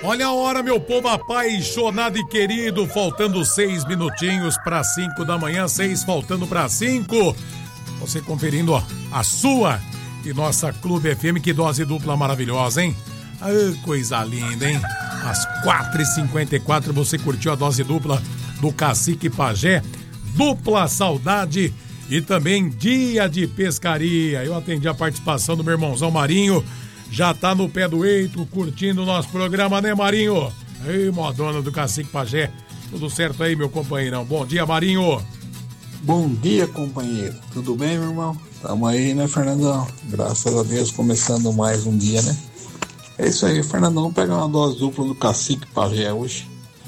Olha a hora, meu povo apaixonado e querido, faltando 6 minutinhos para 5 da manhã, 6 faltando para 5. Você conferindo a sua e nossa Clube FM, que dose dupla maravilhosa, hein? Ah, coisa linda, hein? Às 4h54 você curtiu a dose dupla do Cacique Pajé, Dupla Saudade e também Dia de Pescaria. Eu atendi a participação do meu irmãozão Marinho, já tá no pé do eito, curtindo o nosso programa, né, Marinho? Ei, modona do Cacique Pajé, tudo certo aí, meu companheirão? Bom dia, Marinho. Bom dia, companheiro. Tudo bem, meu irmão? Tamo aí, né, Fernandão? Graças a Deus, começando mais um dia, né? É isso aí, Fernandão. Vamos pegar uma dose dupla do Cacique Pajé hoje.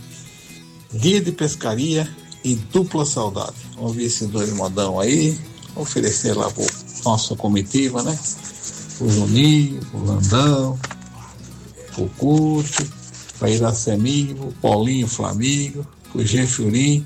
Dia de Pescaria e Dupla Saudade. Vamos ver esses dois modão aí. Oferecer lá pro nossa comitiva, né? O Juninho, o Landão, o Curto, para Iracemigo, o Paulinho Flamigo, o Gefurim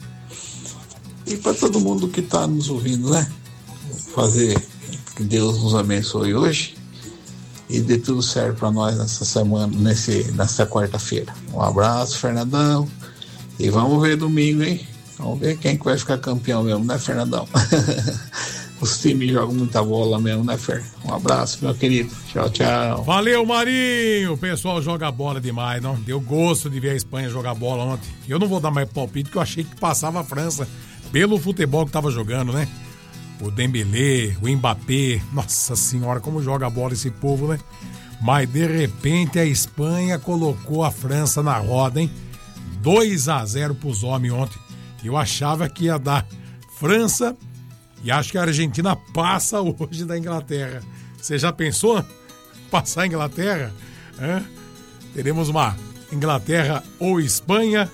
e para todo mundo que está nos ouvindo, né? Fazer que Deus nos abençoe hoje e dê tudo certo para nós nessa semana, nessa quarta-feira. Um abraço, Fernandão, e vamos ver domingo, hein? Vamos ver quem que vai ficar campeão mesmo, né, Fernandão? Os times jogam muita bola mesmo, né, Fer? Um abraço, meu querido. Tchau, tchau. Valeu, Marinho. O pessoal joga bola demais, não? Deu gosto de ver a Espanha jogar bola ontem. Eu não vou dar mais palpite, porque eu achei que passava a França pelo futebol que tava jogando, né? O Dembélé, o Mbappé. Nossa senhora, como joga bola esse povo, né? Mas, de repente, a Espanha colocou a França na roda, hein? 2-0 pros homens ontem. Eu achava que ia dar França... E acho que a Argentina passa hoje da Inglaterra. Você já pensou? Passar a Inglaterra? Teremos uma Inglaterra ou Espanha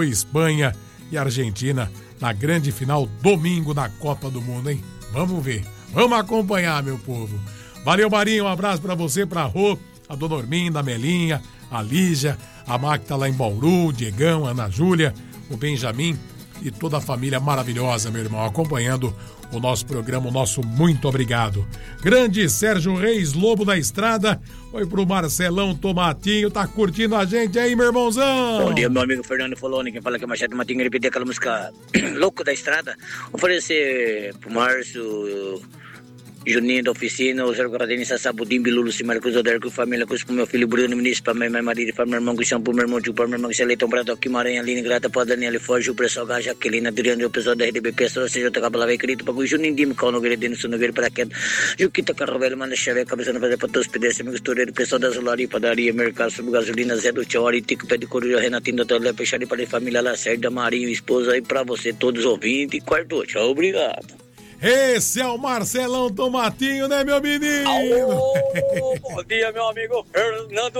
e Argentina na grande final domingo na Copa do Mundo, hein? Vamos ver. Vamos acompanhar, meu povo. Valeu, Marinho. Um abraço pra você, pra Rô, a Dona Orminda, a Melinha, a Lígia, a Má que tá lá em Bauru, o Diegão, a Ana Júlia, o Benjamin e toda a família maravilhosa, meu irmão, acompanhando o nosso programa, o nosso muito obrigado. Grande Sérgio Reis, Lobo da Estrada, foi pro Marcelão Tomatinho, tá curtindo a gente aí, meu irmãozão? Bom dia, meu amigo Fernando Foloni, quem fala que é Machado Tomatinho, ele pediu aquela música Louco da Estrada, oferecer pro Márcio, Juninho da Oficina, o Zé Guaradini, Sassabudim, Bilulo, Simarcos, Oderco, família, com meu filho Bruno, ministro, para minha mãe, marido, para meu irmão, Cristian, para meu irmão, tio, para meu irmão, Leitão, Brado, Guimarães, Aline, Grata, para Daniel, Forge, o pessoal, Jaqueline, Adriano, o pessoal da RDBP, só seja, tocar palavra querido, para o Juninho, Dimo, Cal, Nogueira, Denilson, Nogueira, para queda, Juquita, Carro Velho, Manda Chave, cabeça não fazer para todos os pedestres, amigos, Toureiro, pessoal da Zolaria, Padaria, Mercado, Sobre Gasolina, Zé do Tchau, Tico, Pé de Coruja, Renatinho, da Tolé, Peixari, para a família Lacerda, Marinho, esposa, aí para você, todos ouvintes, e quarto, tchau, obrigado. Esse é o Marcelão Tomatinho, né, meu menino? Alô, bom dia, meu amigo Fernando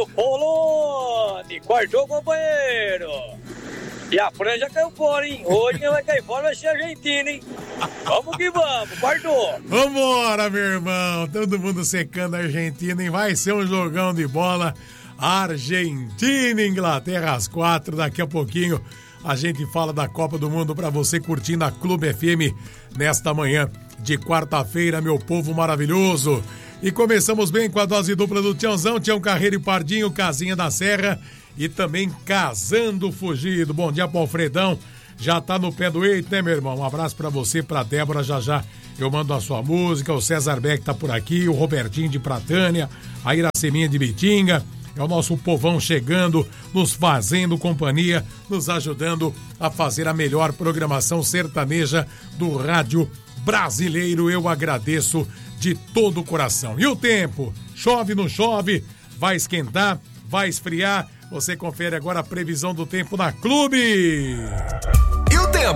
Poloni. Quartou, companheiro. E a França caiu fora, hein? Hoje quem vai cair fora vai ser a Argentina, hein? Vamos que vamos, quartou. Vambora, meu irmão. Todo mundo secando a Argentina, hein? Vai ser um jogão de bola. Argentina e Inglaterra às 4, daqui a pouquinho. A gente fala da Copa do Mundo pra você curtindo a Clube FM nesta manhã de quarta-feira, meu povo maravilhoso. E começamos bem com a dose dupla do Tiãozão, Tião Carreiro e Pardinho, Casinha da Serra e também Casando Fugido. Bom dia pro Alfredão, já tá no pé do eito, né, meu irmão? Um abraço pra você, pra Débora, já eu mando a sua música, o César Beck tá por aqui, o Robertinho de Pratânia, a Iraceminha de Bitinga. É o nosso povão chegando, nos fazendo companhia, nos ajudando a fazer a melhor programação sertaneja do rádio brasileiro. Eu agradeço de todo o coração. E o tempo? Chove, não chove? Vai esquentar? Vai esfriar? Você confere agora a previsão do tempo na Clube.